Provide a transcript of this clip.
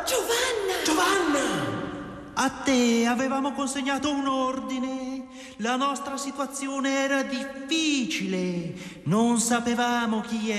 Giovanna! Giovanna! A te avevamo consegnato un ordine. La nostra situazione era difficile. Non sapevamo chi